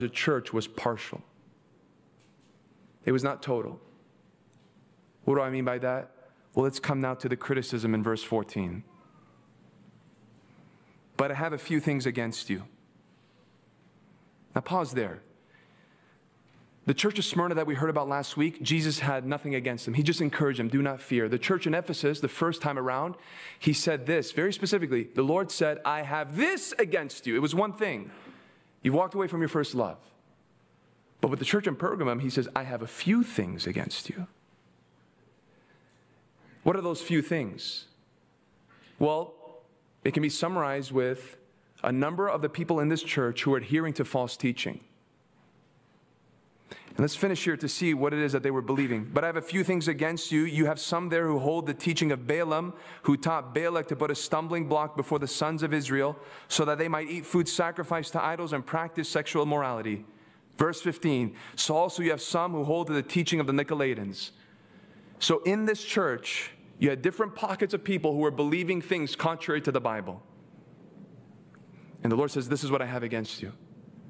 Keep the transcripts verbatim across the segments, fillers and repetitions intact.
the church was partial. It was not total. What do I mean by that? Well, let's come now to the criticism in verse fourteen. But I have a few things against you. Now pause there. The church of Smyrna that we heard about last week, Jesus had nothing against them. He just encouraged them, do not fear. The church in Ephesus, the first time around, he said this, very specifically, the Lord said, I have this against you. It was one thing. You walked away from your first love. But with the church in Pergamum, he says, I have a few things against you. What are those few things? Well, it can be summarized with a number of the people in this church who are adhering to false teaching. And let's finish here to see what it is that they were believing. But I have a few things against you. You have some there who hold the teaching of Balaam, who taught Balak to put a stumbling block before the sons of Israel so that they might eat food sacrificed to idols and practice sexual immorality. Verse fifteen, so also you have some who hold to the teaching of the Nicolaitans. So in this church, you had different pockets of people who were believing things contrary to the Bible. And the Lord says, this is what I have against you.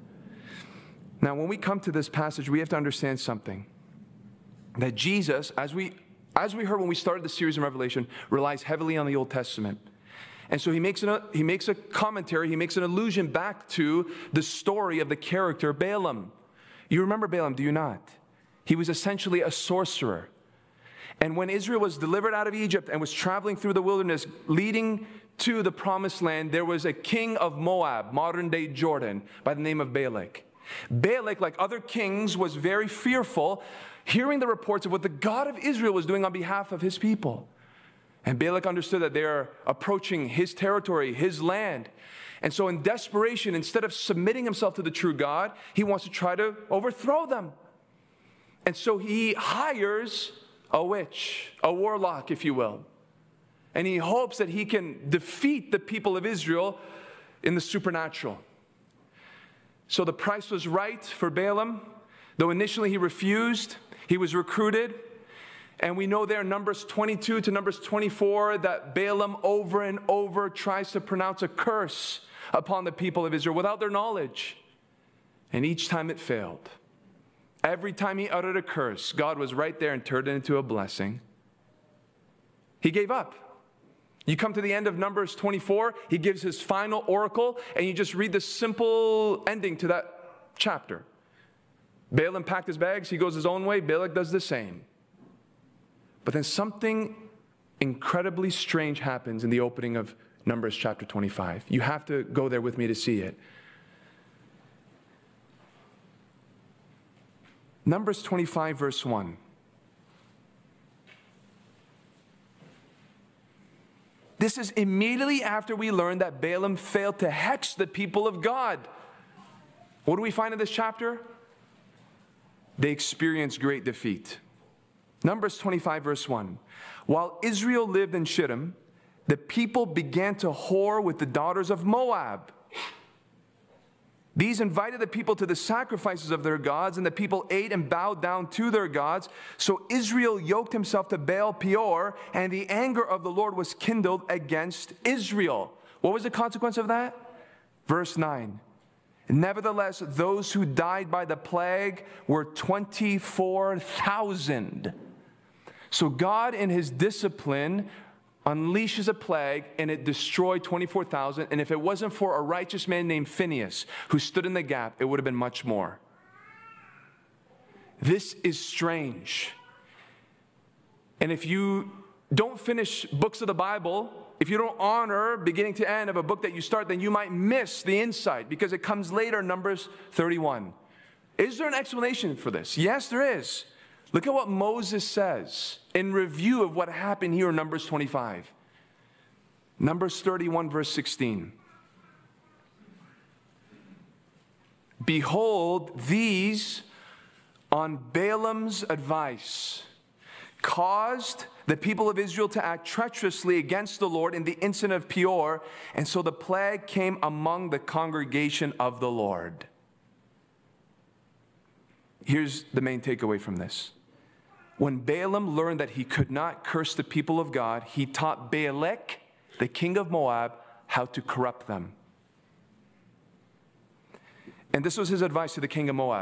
Now, when we come to this passage, we have to understand something. That Jesus, as we, as we heard when we started the series in Revelation, relies heavily on the Old Testament. And so he makes, an, he makes a commentary, he makes an allusion back to the story of the character Balaam. You remember Balaam, do you not? He was essentially a sorcerer. And when Israel was delivered out of Egypt and was traveling through the wilderness, leading to the promised land, there was a king of Moab, modern-day Jordan, by the name of Balak. Balak, like other kings, was very fearful, hearing the reports of what the God of Israel was doing on behalf of his people. And Balak understood that they are approaching his territory, his land. And so in desperation, instead of submitting himself to the true God, he wants to try to overthrow them. And so he hires a witch, a warlock, if you will. And he hopes that he can defeat the people of Israel in the supernatural. So the price was right for Balaam. Though initially he refused, he was recruited. And we know there in Numbers twenty-two to Numbers twenty-four that Balaam over and over tries to pronounce a curse upon the people of Israel without their knowledge. And each time it failed. Every time he uttered a curse, God was right there and turned it into a blessing. He gave up. You come to the end of Numbers twenty-four, he gives his final oracle, and you just read the simple ending to that chapter. Balaam packed his bags, he goes his own way, Balak does the same. But then something incredibly strange happens in the opening of Numbers chapter twenty-five. You have to go there with me to see it. Numbers twenty-five, verse one. This is immediately after we learn that Balaam failed to hex the people of God. What do we find in this chapter? They experienced great defeat. Numbers twenty-five, verse one. While Israel lived in Shittim, the people began to whore with the daughters of Moab. These invited the people to the sacrifices of their gods, and the people ate and bowed down to their gods. So Israel yoked himself to Baal Peor, and the anger of the Lord was kindled against Israel. What was the consequence of that? Verse nine. Nevertheless, those who died by the plague were twenty-four thousand. So God, in his discipline, unleashes a plague, and it destroyed twenty-four thousand. And if it wasn't for a righteous man named Phinehas, who stood in the gap, it would have been much more. This is strange. And if you don't finish books of the Bible, if you don't honor beginning to end of a book that you start, then you might miss the insight, because it comes later in Numbers thirty-one. Is there an explanation for this? Yes, there is. Look at what Moses says in review of what happened here in Numbers twenty-five. Numbers thirty-one, verse sixteen. Behold, these, on Balaam's advice, caused the people of Israel to act treacherously against the Lord in the incident of Peor, and so the plague came among the congregation of the Lord. Here's the main takeaway from this. When Balaam learned that he could not curse the people of God, he taught Balak, the king of Moab, how to corrupt them. And this was his advice to the king of Moab.